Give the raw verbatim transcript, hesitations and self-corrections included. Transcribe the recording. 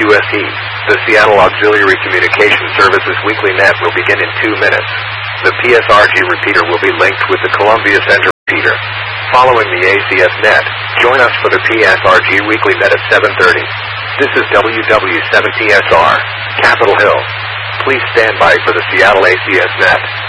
U S E. The Seattle Auxiliary Communication Services Weekly Net will begin in two minutes. The P S R G repeater will be linked with the Columbia Center repeater. Following the A C S Net, join us for the P S R G Weekly Net at seven thirty. This is W W seven T S R, Capitol Hill. Please stand by for the Seattle A C S Net.